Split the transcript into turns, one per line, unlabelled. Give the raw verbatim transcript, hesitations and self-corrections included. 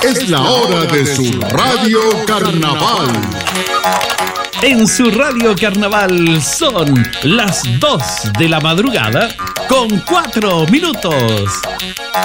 Es la hora de su Radio Carnaval.
En su Radio Carnaval son las dos de la madrugada con cuatro minutos.